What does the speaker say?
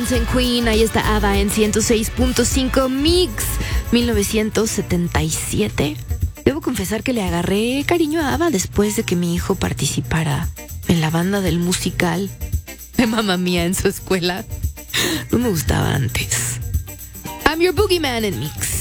Dancing Queen, ahí está ABBA en 106.5 Mix, 1977. Debo confesar que le agarré cariño a ABBA después de que mi hijo participara en la banda del musical de Mamma Mía en su escuela. No me gustaba antes. I'm Your Boogeyman en Mix.